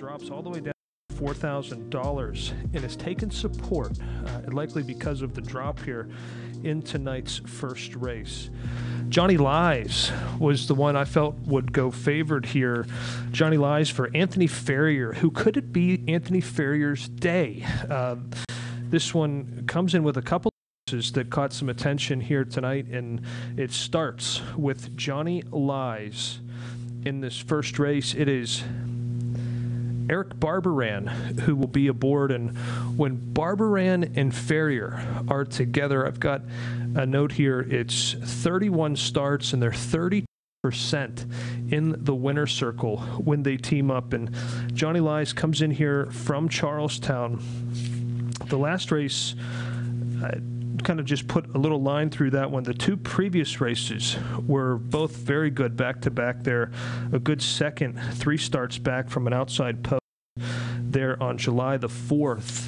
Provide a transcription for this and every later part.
drops all the way down to $4,000 and has taken support, likely because of the drop here in tonight's first race. Johnny Lies was the one I felt would go favored here. Johnny Lies for Anthony Farrier. Who could it be Anthony Farrier's day? This one comes in with a couple that caught some attention here tonight, and it starts with Johnny Lies. In this first race, it is Eric Barbaran who will be aboard, and when Barbaran and Farrier are together, I've got a note here, it's 31 starts and they're 30% in the winner's circle when they team up. And Johnny Lies comes in here from Charlestown. The last race, kind of just put a little line through that one. The two previous races were both very good back-to-back there. A good second, 3 starts back from an outside post there on July the 4th.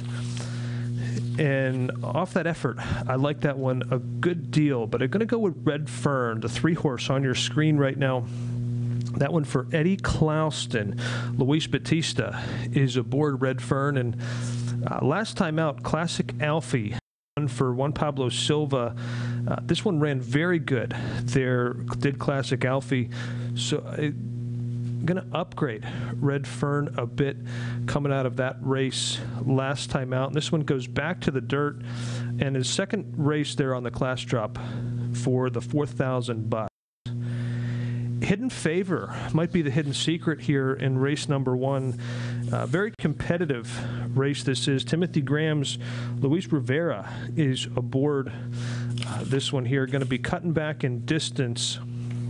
And off that effort, I like that one a good deal, but I'm going to go with Red Fern, the 3-horse on your screen right now. That one for Eddie Clouston. Luis Batista is aboard Red Fern, and last time out, Classic Alfie for Juan Pablo Silva. This one ran very good there, did Classic Alfie. So I'm going to upgrade Red Fern a bit coming out of that race last time out. And this one goes back to the dirt, and his second race there on the class drop for the $4,000. Hidden Favor might be the hidden secret here in race number 1. Very competitive race this is. Timothy Graham's Luis Rivera is aboard this one here. Going to be cutting back in distance.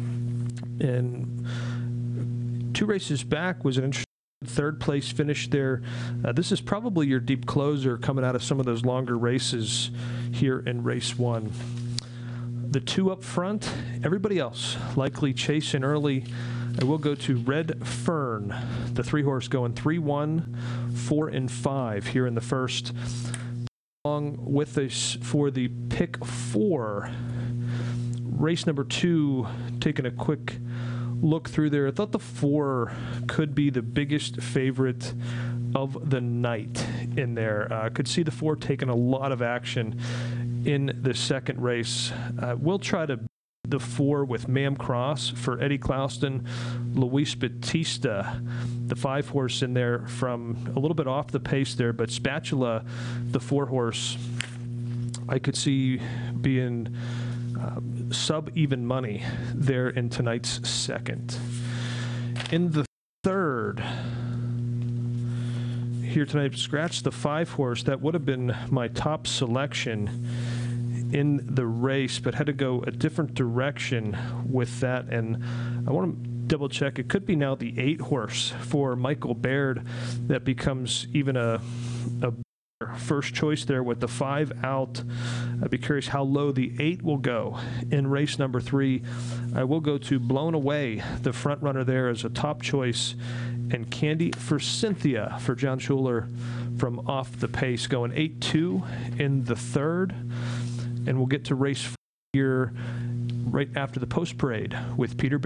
And 2 races back was an interesting third place finish there. This is probably your deep closer coming out of some of those longer races here in race 1. The 2 up front, everybody else likely chasing early. I will go to Red Fern, the 3-horse going 3-1, 4 and 5 here in the first. Along with us for the pick 4, race number 2, taking a quick look through there. I thought the 4 could be the biggest favorite of the night in there. Could see the 4 taking a lot of action in the second race. We'll try to the 4 with Mam Cross for Eddie Clouston. Luis Batista, the 5-horse in there from a little bit off the pace there, but Spatula, the 4-horse, I could see being sub-even money there in tonight's second. In the third, here tonight, scratch the 5-horse. That would have been my top selection in the race, but had to go a different direction with that. And I want to double check. It could be now the 8-horse for Michael Baird that becomes even a first choice there with the 5 out. I'd be curious how low the 8 will go in race number 3. I will go to Blown Away, the front runner there, as a top choice, and Candy for Cynthia for John Schuler from off the pace, going 8-2 in the third. And we'll get to race 4 here right after the post parade with Peter Baird.